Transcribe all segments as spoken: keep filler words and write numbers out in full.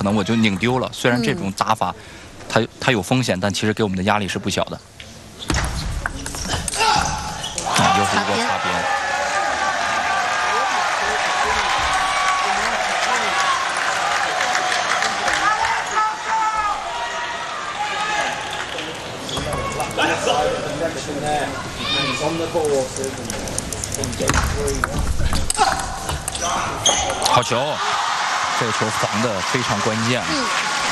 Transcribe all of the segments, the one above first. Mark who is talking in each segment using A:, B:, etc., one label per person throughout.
A: 可能我就拧丢了。虽然这种打法，它它有风险，但其实给我们的压力是不小的。啊，又是一个擦边。 好球，这个球防的非常关键。嗯。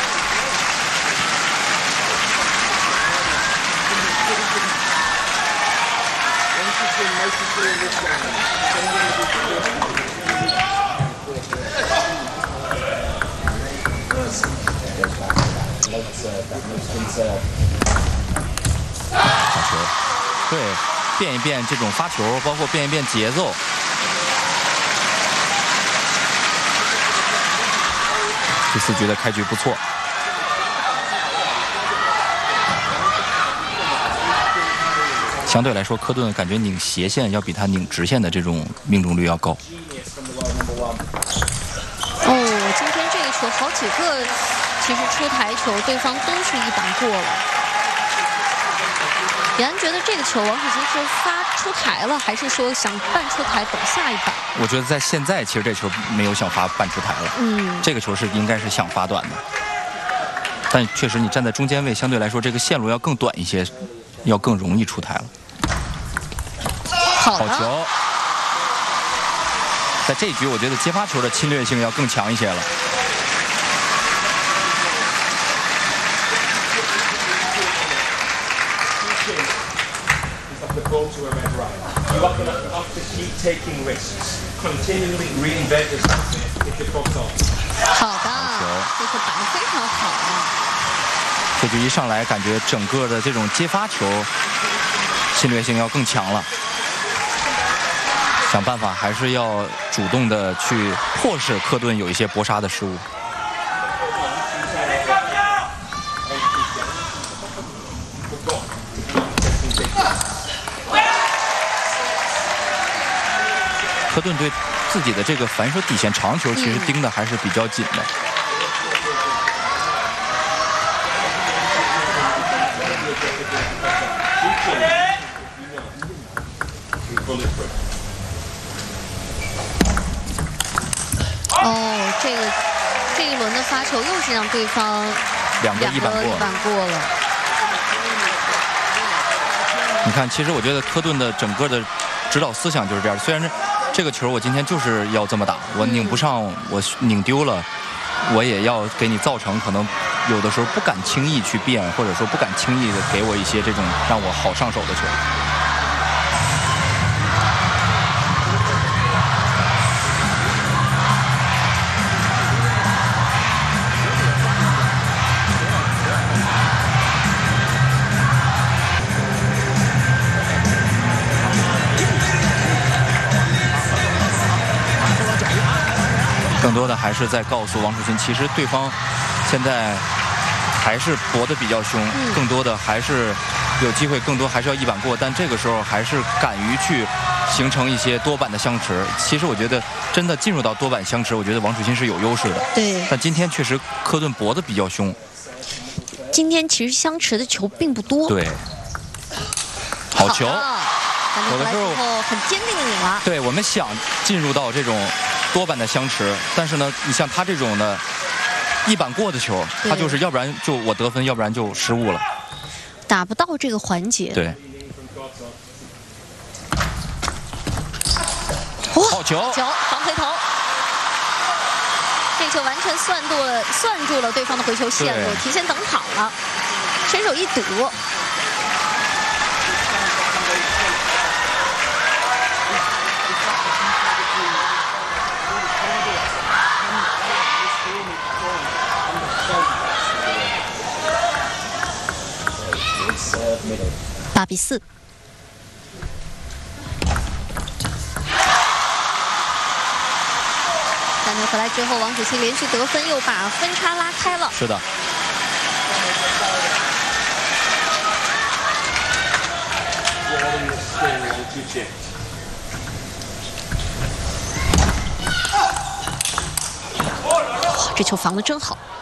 A: 好球，对。 变一变这种发球，包括变一变节奏。第四局的开局不错。相对来说，科顿感觉拧斜线要比他拧直线的这种命中率要高。
B: 哦，今天这个球好几个，其实出台球对方都是一板过了。 李安觉得这个球王楚钦是发出台了，还是说想半出台等下一板？
A: 我觉得在现在其实这球没有想发半出台了，嗯，这个球是应该是想发短的，但确实你站在中间位，相对来说这个线路要更短一些，要更容易出台了。
B: 好,
A: 好球！在这一局，我觉得接发球的侵略性要更强一些了。
C: Ball to a red right. You are going to have to keep taking risks, continually reinvent yourself if the ball's on.
B: 好的，这个打得非常好啊！
A: 这局一上来，感觉整个的这种接发球侵略性要更强了。想办法还是要主动的去迫使科顿有一些搏杀的失误。 科顿对自己的这个反手底线长球，其实盯的还是比较紧的。
B: 哦，这个这一轮的发球又是让对方
A: 两个一板过，
B: 一板过了。
A: 你看，其实我觉得科顿的整个的指导思想就是这样，虽然是。 这个球我今天就是要这么打，我拧不上，我拧丢了，我也要给你造成可能有的时候不敢轻易去变，或者说不敢轻易的给我一些这种让我好上手的球。更多的还是在告诉王楚钦，其实对方现在还是搏得比较凶，嗯、更多的还是有机会，更多还是要一板过，但这个时候还是敢于去形成一些多板的相持。其实我觉得真的进入到多板相持，我觉得王楚钦是有优势的。
B: 对。
A: 但今天确实科顿搏得比较凶。
B: 今天其实相持的球并不多。
A: 对。好球。
B: 有的时候很坚定的拧了。
A: 对，我们想进入到这种。 多板的相持，但是呢，你像他这种的一板过的球，他就是要不然就我得分，要不然就失误了，
B: 打不到这个环节。
A: 对，好球，
B: 球防回头，这球完全算住了，算住了对方的回球线路，提前等好了，伸手一堵。 八比四。三球回来之后，王楚钦连续得分，又把分差拉开了。
A: 是的。
B: 哇，这球防得真好。